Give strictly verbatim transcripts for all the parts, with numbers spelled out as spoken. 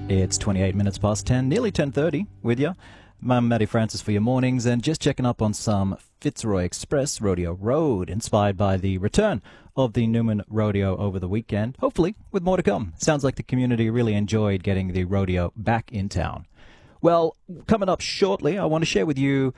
It's twenty-eight minutes past ten, nearly ten thirty with you. I'm Matty Francis for your mornings, and just checking up on some Fitzroy Express Rodeo Road, inspired by the return of the Newman Rodeo over the weekend, hopefully with more to come. Sounds like the community really enjoyed getting the rodeo back in town. Well, coming up shortly, I want to share with you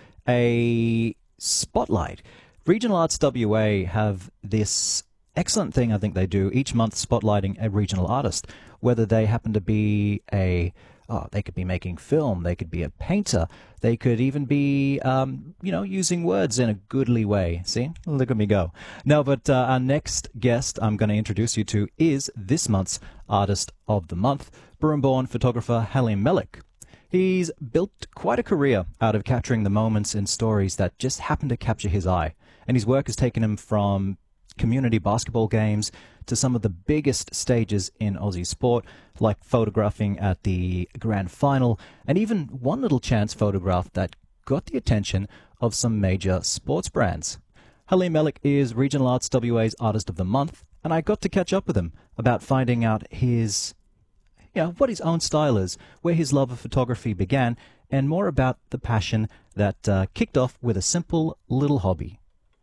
a spotlight. Regional Arts W A have this excellent thing I think they do each month, spotlighting a regional artist, whether they happen to be a Oh, they could be making film, they could be a painter, they could even be, um, you know, using words in a goodly way. See? Look at me go. No, but uh, our next guest I'm going to introduce you to is this month's Artist of the Month, Broome-born photographer Halim Malik. He's built quite a career out of capturing the moments and stories that just happen to capture his eye. And his work has taken him from community basketball games to some of the biggest stages in Aussie sport, like photographing at the grand final, and even one little chance photograph that got the attention of some major sports brands. Halim Malik is Regional Arts W A's Artist of the Month, and I got to catch up with him about finding out his, you know, what his own style is, where his love of photography began, and more about the passion that uh, kicked off with a simple little hobby.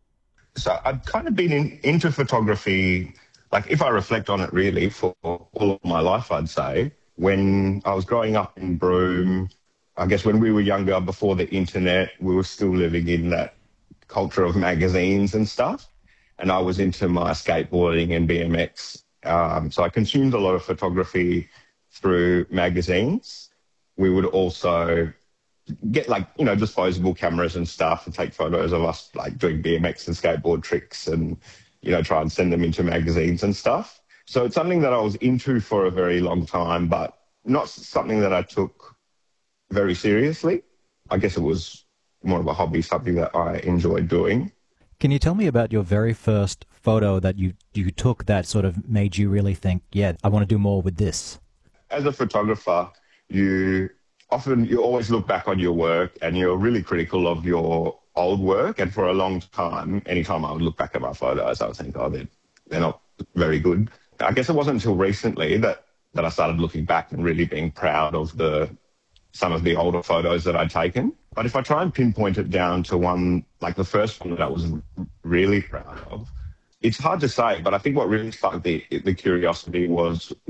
So I've kind of been in, into photography, like if I reflect on it really, for all of my life, I'd say. When I was growing up in Broome, I guess when we were younger, before the internet, we were still living in that culture of magazines and stuff. And I was into my skateboarding and B M X. Um, so I consumed a lot of photography through magazines. We would also get like, you know, disposable cameras and stuff and take photos of us like doing B M X and skateboard tricks and, you know, try and send them into magazines and stuff. So it's something that I was into for a very long time, but not something that I took very seriously. I guess it was more of a hobby, something that I enjoyed doing. Can you tell me about your very first photo that you, you took that sort of made you really think, yeah, I want to do more with this? As a photographer, you often, you always look back on your work and you're really critical of your old work. And for a long time, anytime I would look back at my photos, I would think, oh, they're, they're not very good. I guess it wasn't until recently that, that I started looking back and really being proud of the some of the older photos that I'd taken. But if I try and pinpoint it down to one, like the first one that I was really proud of, it's hard to say, but I think what really sparked the, the curiosity was